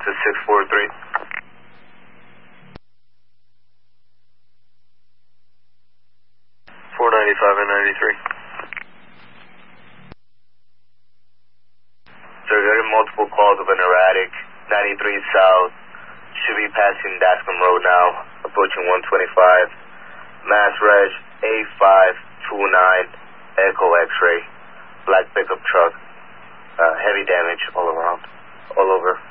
to 643. 495 and 93. So we're getting multiple calls of an erratic 93 South. Should be passing Dascom Road now, approaching 125. Mass Reg A529 Echo X-ray. Black pickup truck. Heavy damage all around. All over.